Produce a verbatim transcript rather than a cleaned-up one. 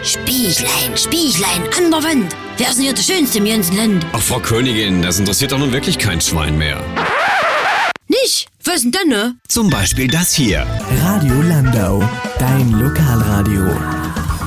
Spiechlein, Spiechlein, an der Wand. Wer ist denn hier der Schönste im ganzen Land? Ach, Frau Königin, das interessiert doch nun wirklich kein Schwein mehr. Nicht? Was denn denn, ne? Zum Beispiel das hier. Radio Landau, dein Lokalradio.